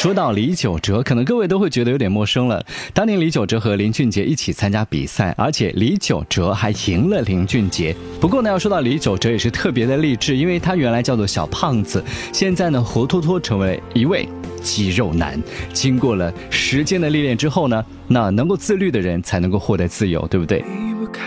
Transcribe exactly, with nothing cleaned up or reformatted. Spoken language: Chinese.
说到李玖哲，可能各位都会觉得有点陌生了。当年李玖哲和林俊杰一起参加比赛，而且李玖哲还赢了林俊杰。不过呢，要说到李玖哲也是特别的励志，因为他原来叫做小胖子，现在呢活脱脱成为一位肌肉男。经过了时间的历练之后呢，那能够自律的人才能够获得自由，对不对？